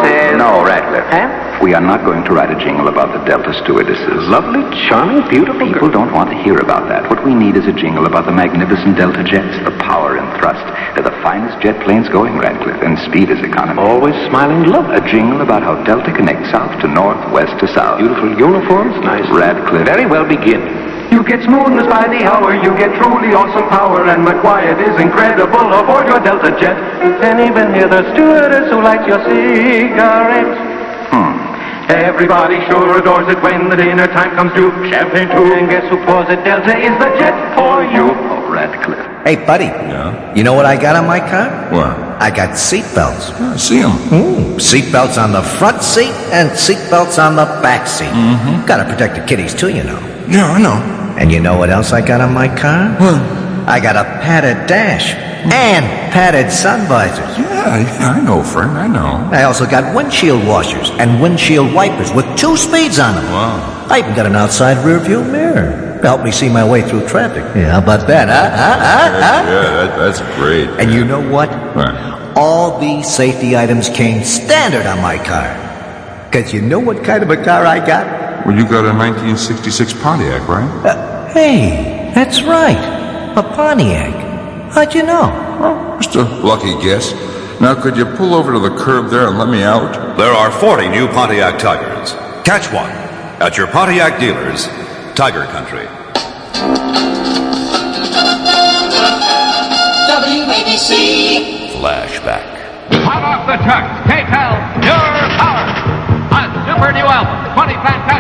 says... No, Radcliffe. Huh? We are not going to write a jingle about the Delta stewardesses. Lovely, charming, beautiful People don't want to hear about that. What we need is a jingle about the magnificent Delta jets, the power and thrust. They're the finest jet planes going, Radcliffe, and speed is economy. Always smiling love. A jingle about how Delta connects south to north, west to south. Beautiful uniforms, nice. Radcliffe. Very well, begin. You get smoothness by the hour, you get truly awesome power, and the quiet is incredible aboard your Delta jet. And even hear the stewardess who lights your cigarettes. Everybody sure adores it when the dinner time comes to champagne too. And guess who pours it? Delta is the jet for you. Oh, Radcliffe. Hey, buddy. Yeah? You know what I got on my car? What? I got seat belts. I see them. Seat belts on the front seat and seat belts on the back seat. Gotta protect the kiddies too, you know. Yeah, I know. And you know what else I got on my car? What? I got a padded dash and padded sun visors. Yeah, I know, friend, I know. I also got windshield washers and windshield wipers with 2 speeds on them. Wow. I even got an outside rear view mirror to help me see my way through traffic. Yeah, how about that, huh? Yeah, that's great. And you know what? What? All these safety items came standard on my car. Because you know what kind of a car I got? Well, you got a 1966 Pontiac, right? Hey, that's right. A Pontiac. How'd you know? Oh, just a lucky guess. Now, could you pull over to the curb there and let me out? There are 40 new Pontiac Tigers. Catch one at your Pontiac dealers, Tiger Country. WABC. Flashback. Hot off the truck, KTEL, your power. A super new album, 20 fantastic.